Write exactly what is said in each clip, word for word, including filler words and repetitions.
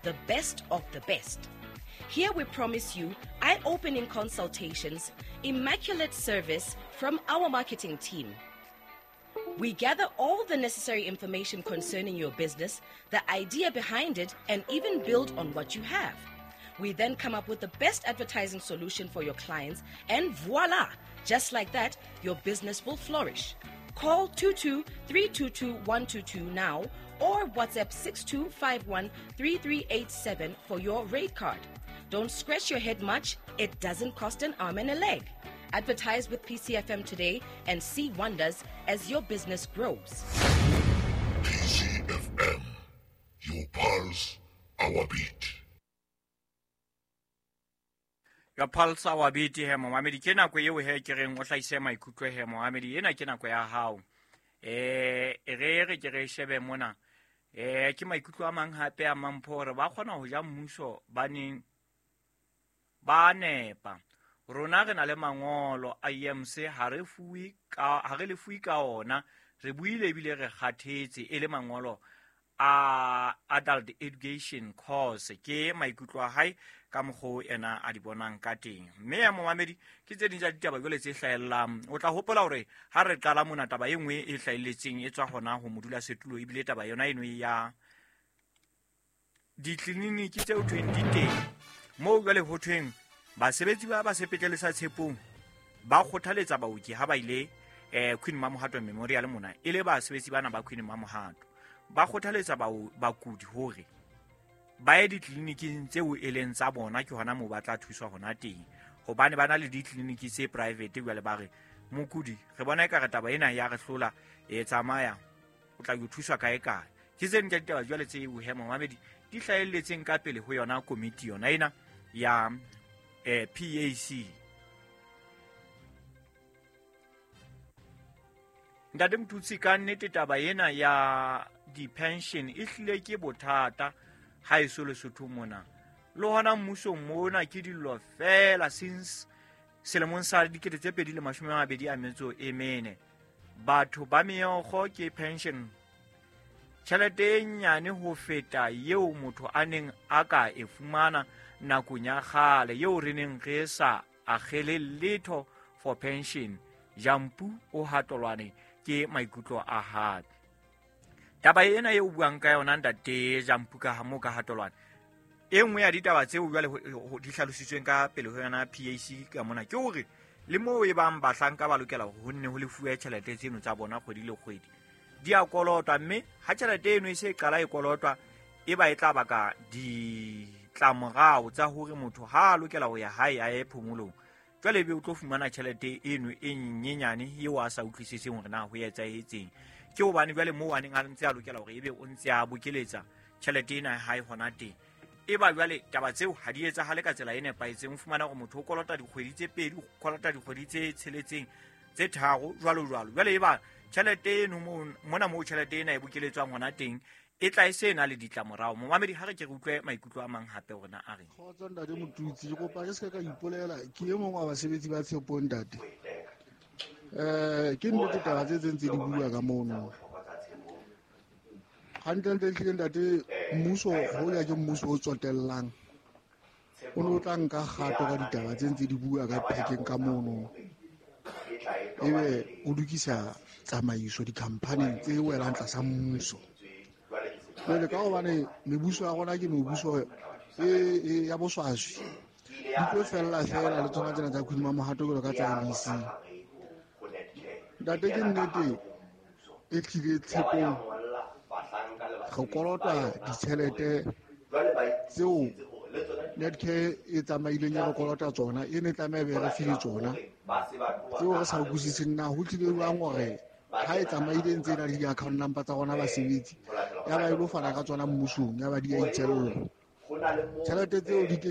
the best of the best. Here we promise you eye-opening consultations, immaculate service from our marketing team. We gather all the necessary information concerning your business, the idea behind it, and even build on what you have. We then come up with the best advertising solution for your clients, and voila! Just like that, your business will flourish. Call two two three two two one two two now or WhatsApp six two five one three three eight seven for your rate card. Don't scratch your head much, it doesn't cost an arm and a leg. Advertise with P C F M today and see wonders as your business grows. P C F M, your pulse, our beat. Your pulse, our beat, he Mohammed. Kena kwe yewe he kereng o hlaise maikutlo he Mohammed. Ena kena kwe ya hao. Eh, ere re kere shebe mona. Eh, ke maikutlo a mang hape a mampore ba kgona ho ja mmuso ba neng ba nepa. Rona re na le mangolo a I M C ha re fuwi ka ha re le fuwi ka ona re buile bile re kgathetse e le mangolo a adult education course ke maikutlo a hae ka mgo ena a di bonang ka teng mme ya Mohammed ke tse dintja ditaba jole tse hlaelang o tla hopola hore ha re qala mona taba e nngwe e hlaeletseng e tswa hona ho modula setulo e bile taba yona eno ya di clinic tse o twenty teng mo jole ho thweng basebetsi ba ba sepetlele sa Tshepong ba khothaletsa baoki ha ba ile eh Queen Mamohato Memorial mona ile ba sebetsi bana ba Queen Mamohato ba khothaletsa ba bakudi hore ba ye di clinic tseo e leng tsa bona ke hona mo batla thuswa hona teng hobane bana le di clinic tse private jwale ba re mokudi re bona e ka taba ena ya re hlola e tsamaya o tla go thuswa kae kae ke tseng ke ditaba jwale tse o hema Mohammed di hlaeletseng ka pele ho yona committee yona ena ya eh P A C ndade mtutsi ka nnete taba ena ya di pension e hlile ke bothata ha e so le sotho mona lo hona mmuso mona ke dillo fela since selemong sa dikete tse pedi le mashome a mabedi a metso e mene batho ba meokgo ke pension tšhelete e nyane ho feta yeo motho a neng a ka e fumana nakong ya kgale yeo re neng re sa akgele letho for pension jampu o hatolwane ke maikutlo a hape taba ena e o buang ka yona ntate jampu ka hamo ka hatolwane e nngwe ya ditaba tse o jwale di hlalositsweng ka pele ho yona P A C ka mona ke hore le mo e bang bahlanka ba lokela ho nne ho le fuwe tjhelete tseno tsa bona kgwedi le kgwedi di a kolotwa mme ha tjhelete eno e se qala e kolotwa e ba e tla baka di tlamorao tsa hore motho ha a lokela ho ya hae a ye phomolong jwale be o tlo fumana tjhelete eno e nyenyane eo a sa utlwisiseng hore na ho etsahetseng ke hobane jwale mo wa neng a ntse a lokela hore ebe o ntse a bokeletsa tjhelete ena hae hona teng e ba jwale taba tseo ha di etsahale ka tsela e nepaetseng o fumana hore motho o kolota dikgwedi tse pedi o kolota dikgwedi tse tsheletseng tse tharo jwalo jwalo jwale e ba tjhelete eno mona mo tjhelete ena e bokeletswang hona teng e tla ese na le ditlamorao Mohammed ha re ke re utlwe maikutlo a mang hape hore na a re khotso ndade motutsi go pa ke se ka ipolela ke e mongwe wa basebetsi ba Tshepong ndate eh ke nnete taba tse tse di bua ka mono hantle ntle tlile ndate mmuso ho ya ke mmuso o tsotellang o no tla nka gato ka ditaba tse ntse di bua ka phekeng ka mono ebe o dukisa tsamaiso di company tse welang tlasa mmuso le ka hobane mebuso ya gona ke mebuso e ya boswaswi di tlo fella fela le tsona tsena tsa Queen Mamohato go ka tsa I B C ndate ke nnete e tlile Tshepong go kolota ditšhelete tseo Netcare e tsamaileng ya go kolota tsona e ne tlameha be re file tsona tseo re sa utlwisiseng na ho tlile jwang gore ha e tsamaileng tsena le di-account number tsa gona basebetsi ya ba e lo fana ka tsona mmusong ya ba di a itsello tšhelete tseo di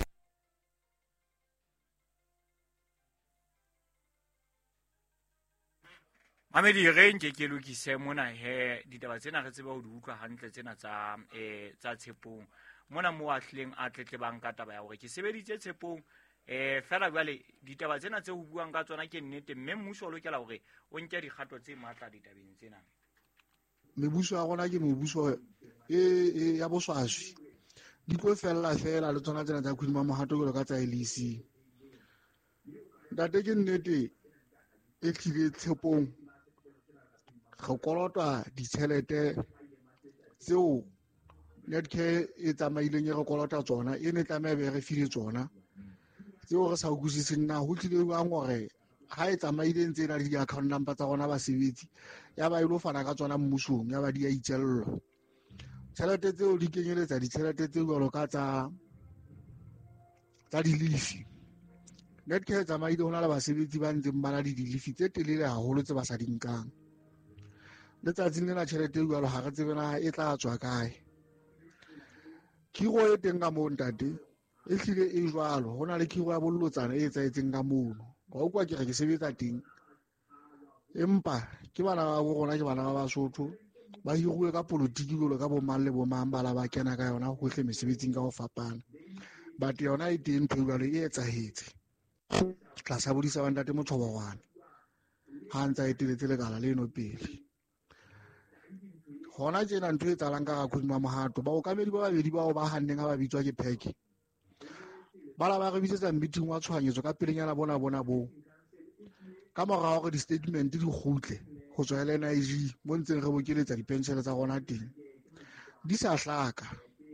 Mamedi re nke ke lokise mona he ditaba tsena re tseba ho di utlwa hantle tsena tsa eh tsa Tshepong mona mo a hleng a tletle bang ka taba ya hore ke sebeditse Tshepong eh fela jwale ditaba tsena tse ho buang ka tsona ke nnete mme mmuso o lokela hore o nke dikgato tse matla ditabeng tsena mebuso ya gona ke mebuso e ya boswaswi di tlo fella fela le tsona tsena tsa khudumamohato jwalo ka tsa L E C. Ntate ke nnete e tlile tshepong go kolotwa ditšhelete tseo Netcare e tsamaileng e re kolota tsona e ne tlameha be re file tsona tseo re sa utlwisiseng na ho tlile jwang gore ha e tsamaileng tse na le di-account number tsa rona basebetsi ya ba e lo fana ka tsona mmusong ya ba di a itjellwa. Tšhelete tseo di kenyeletsa ditšhelete tseo jwalo ka tsa tsa dilifi. Netcare e tsamaile ho na le basebetsi ba ntseng ba na le dilifi tse telele haholo tse ba sa di nkang. Letsatsing lena tšhelete e jwalo ha re tsebe na e tla tswa kae. Khiro e teng ka moo ntate e hlile e jwalo ho na le khiro ya bollotsana e etsahetseng ka mono. Wa utlwa ke re ke sebetsa teng empa ke bana ba bo rona ke bana ba Basotho ba hiruwe ka politiki jwalo ka bo mang le bo mang ba la ba kena ka yona hohle mesebetsing ka ho fapana. But yona e teng ntho jwalo e etsahetse tlasa bodisa ba ntate Mothoborwana ha ntsa e teletse lekala leno pele. Hona tjena ntho e tsalang ka ga khudumamohato baokamedi ba babedi bao ba hanneng ha ba bitswa ke Pheke ba la ba re bitsetsa meeting wa tshwanyetso ka pelenyana bona bona bo ka morao hore di-statement di kgutle ho tswa L N I G mo ntseng re bokeletsa dipenshene tsa rona teng di sa hlaka.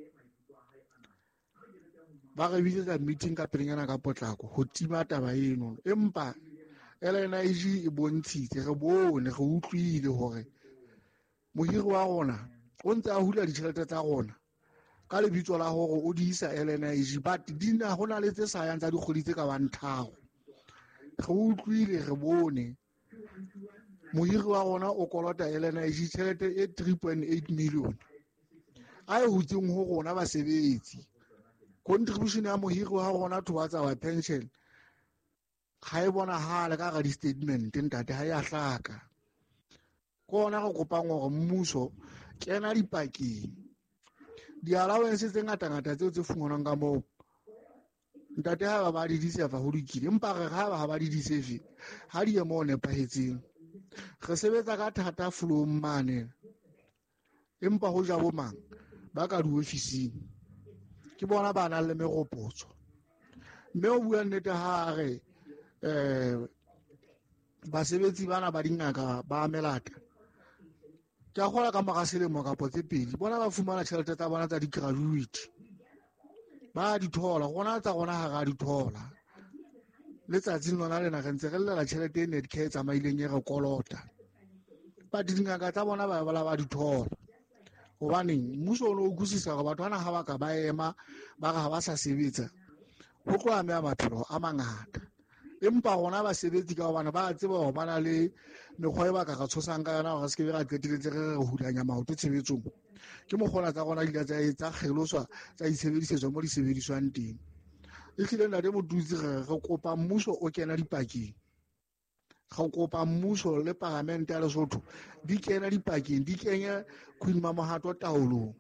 Ba re bitsetsa meeting ka pelenyana ka potlako ho tima taba eno empa L N I G e bontshitse re bone re utlwile hore mohiri wa rona o ntse a hula ditjhelete tsa rona ka lebitso la hore o di isa L N I G but di na ho na le tse sayang tsa dikgwedi tse ka bang tharo. Re utlwile re bone mohiri wa rona o kolota L N I G tjhelete e three point eight million a e hutseng ho rona basebetsi. Contribution ya mohiri wa rona towards our pension ha e bonahale ka ga di-statement ntate ha ya hlaka. Kona go kopang gore mmuso kena dipakeng di-allowance tse ngata-ngata tseo tse fumanwang ka moo ntate ha ba ba di disefa ho lokile empa re ha ba ba di disefe ha di ye moo nepahetseng. Re sebetsa ka thata flowng mane empa ho ja bo mang ba ka diofising ke bona ba nang le meropotso mme o bua nnete ha re um basebetsi bana ba dingaka ba melata ke a kgola ka mora selemo kapo tse pedi bona ba fumana tjhelete tsa bona tsa di-graduate ba di thola rona tsa rona ha ra di thola. Letsatsing lona lena re ntse re llela tjhelete e Netcare e tsamaileng e re kolota but dingaka tsa bona ba bala ba di thola hobaneng mmuso o ne o utlwisisa hore batho bana ha ba ka ba ema ba ga ba sa sebetsa ho tlo ameha maphelo a mangata empa rona basebetsi ka hobane ba tseba hore ba na le mekgwa e ba ka ra tshosang ka yona hore se ke be ra qeteletse re re hulanya maoto tshebetsong ke mokgona tsa rona di tsa tsa kgeloswa tsa disebedisetswa mo di sebediswang teng. E hlile ntate Motutsi re re kopa mmuso o kena dipakeng ga kopa mmuso le parlamente ya Lesotho di kena dipakeng di kenya khudumamohato taolong.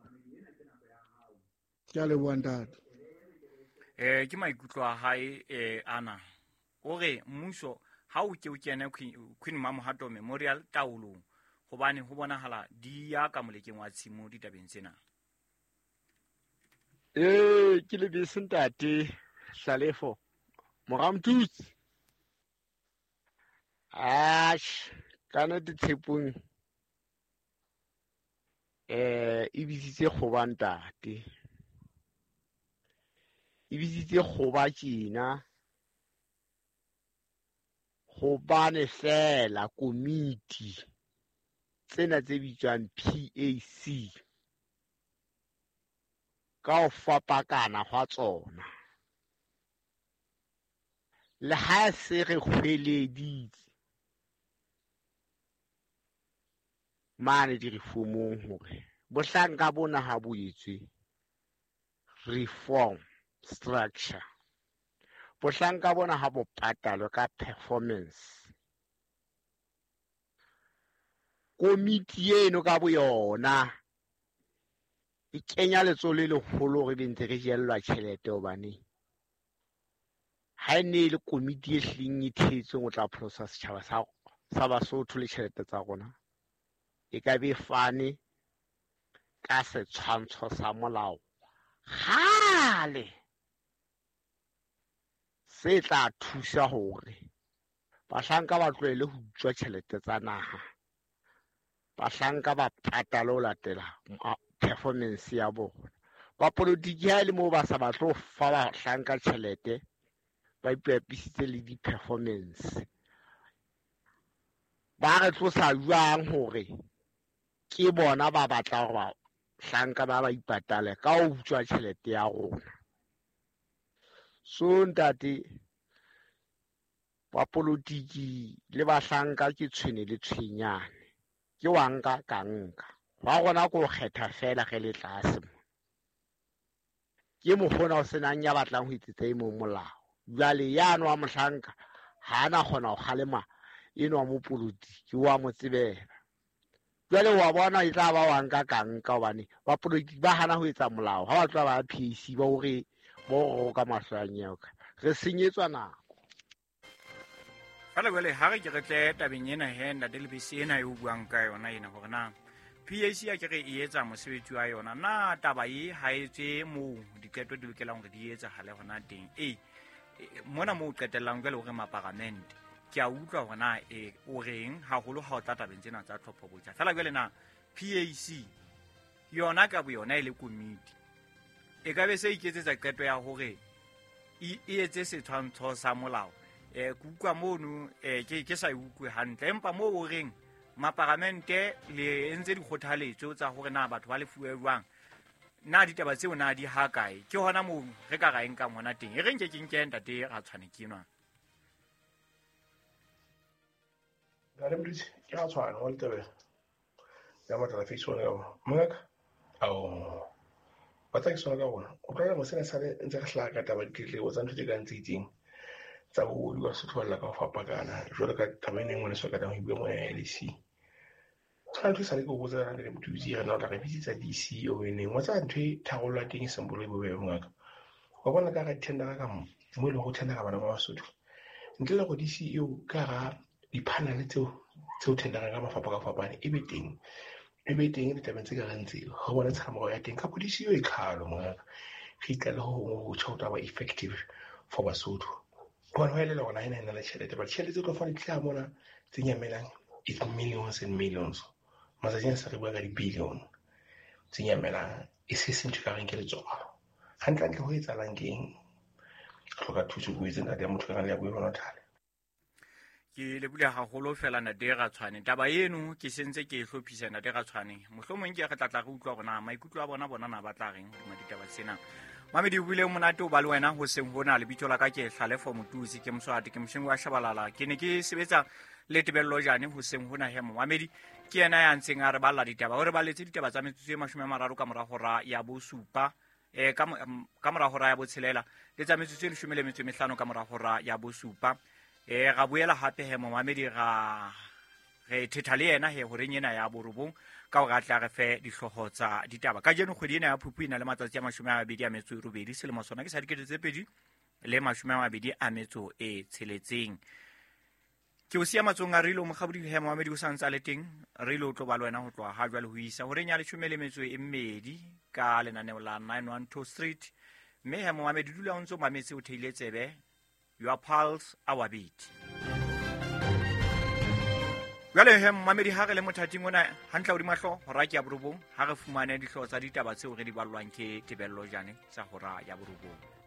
Ke a leboha ntate. eh ke maikutlo a hae eh ana o re mmuso ha o ke o kene khudumamohato memorial taolong hobane ho bonahala di ya ka molekeng wa tshimo ditabeng tsena. Eh ke le bese ntate Salefo Moramtutsi ash kana ditshepong eh e bitsitse kgoba ntate e bitsitse kgoba tjena hobane fela komiti tsena tse bitswang P A C ka o fapakana hwa tsona le ha se re hweleditse mane di reformong hore bohlanka bona ha bo etswe reform structure bohlanka bona ha bo patalwe ka performance komiti eno ka boyona e kenya letso le leholo re bentse re jellwa tjhelete hobane ha e ne le komiti e hleng e thetsweng o tla pholosa setjhaba sa sa Basotho le tjhelete tsa rona e ka be fane ka setshwantsho sa molao gale se tla thusa hore bahlanka ba tlohele ho utswa tjhelete tsa naha, bahlanka ba patale ho latela performance ya bona. Bapolotiki ha le moo ba sa batle ho fa bahlanka tjhelete ba ipepisitse le di-performance, ba re tlosa jwang hore ke bona ba batla hore bahlanka ba ba ipatale ka ho utswa tjhelete ya rona. So ntate, bapolotiki le bahlanka ke tshwene le tshwenyane, ke wa nka ka nka wa gona ko kgetha fela ge le tlase mo ke mokgona o senang ya batlang ho etsetsa e mong molao. Jwale yano wa mohlanka ha ana kgona ho kgalema eno wa mopolotiki wa mo tsebela. Jwale wa bona e tla ba wa nka ka nka hobane bapolotiki ba hana ho etsa molao ha ba tloha ba P C ba hore bo ro ka mahlanyeo re senyetswa nako. Fala jwale ha re ke re tle tabeng ena he ntate Lebese ena e o buang ka yona ena hore na P A C ya ke re e etsa mosebetsi wa yona na taba e ha etse mo diqeto di lokelang hore di etsa hale hona teng e mona mo qetellang jwale hore maparamente ke a utlwa hore na e o reng haholo ha o tla tabeng tsena tsa tlhopho botjha. Fela jwale na P A C yona ka bo yona ile komiti e ka be se iketsetsa qeto ya hore e etse setshwantsho sa molao e kukwa mono e ke ke sa utlwe hantle empa mo o reng maparamente le entse di kgothaletso tsa hore na batho ba le fuwe jwang na ditaba tseo na di ha kae ke hona mo re ka ga enka mona teng e reng ke ke nke ntate ga tshwane kinwa Dale mdisi ya tshwana wa ltebe ya matla fiso le wa maka au batla ke sona ka bona o tla mo sena sale ntse ka hlaka taba ditle o tsantse di ka ntsitsing tsa bo di wa sothola ka fapakana jwale ka taba ene ngone so ka tang ho mo ya L C tshwana thusa le go botsa rana le mothusi ya na tla re bitsa D C o ene mo tsa ntwe thagolla teng sembolo e bobe ngaka wa bona ka ga tender ka mo mo ile go tender ka bana ba Basotho ntle le go D C E O ka ga di-panel tseo tseo tendera ka mafapha ka fapane e be teng e be teng le tabeng tse ka rantse go bona tshamego ya teng ka polisi yo e khalo mona ge ka le go go tshota ba effective for Basotho bona ho ile gona ina ina le tšhelete ba tšhelete tse go fa ditla mona tse nyamelang it's millions and millions masajeng sa re bua ka di-billion tse nyamelang e se se ntho ka reng ke le tswa hantlantle ho etsa langeng hloka thuso go itse ntate ya motho ka le ya go bona thale ke le bula haholo fela na dira tshwane taba eno ke sentse ke hlophisa na dira tshwane mohlomong ke ga tlatla go utlwa gona maikutlo a bona bona na ba tla reng mo ditaba tsena mame di bule monate o ba le wena ho seng hona le bitso la ka ke hlale for motusi ke mswati ke mshingo wa shabalala ke ne ke sebetsa le tebello jane ho seng hona he mo mamedi ke yena ya ntseng a re balla ditaba hore ba letse ditaba tsa metsotso e mashome a mararo ka mora hora ya bo supa e ka ka mora hora ya bo tshelela le tsa metsotso e leshome le metso e mehlano ka mora hora ya bo supa e ga boela hape he mo mamedi ga re thetha le yena he hore nyena ya borobong ka o ga tla re fe dihloho tsa ditaba ka jeno kgwedi ena ya Phuphu ina le matsatsi a mashome a mabedi a metso e robedi selemo sona ke sa dikete tse pedi le mashome a mabedi a metso e tsheletseng ke o sia matsong a rilo mogabodi he mo mamedi o santsa le teng rilo o tlo ba le wena ho tloa ha jwale ho isa hore nya le tshome le metso e mmedi ka lenaneo la nine one two street mme he mo mamedi dula o ntso mametse o theile tsebe your pulse our beat jwale he mamedi ha re le mothating ona hantla o di mahlo hora ke ya borobong ha re fumane dihloho tsa ditaba tseo re di ballwang ke tebello jane tsa hora ya borobong